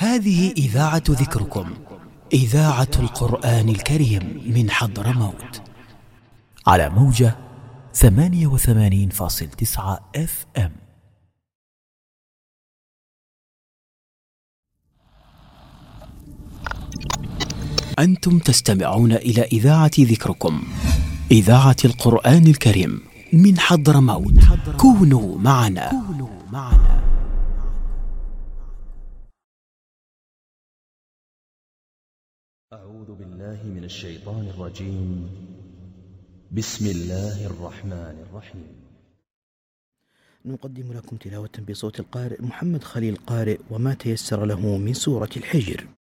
هذه إذاعة ذكركم، إذاعة القرآن الكريم من حضرموت، على موجة 88.9 FM. أنتم تستمعون إلى إذاعة ذكركم، إذاعة القرآن الكريم من حضرموت. كونوا معنا. أعوذ بالله من الشيطان الرجيم. بسم الله الرحمن الرحيم. نقدم لكم تلاوة بصوت القارئ محمد خليل قارئ وما تيسر له من سورة الحجر.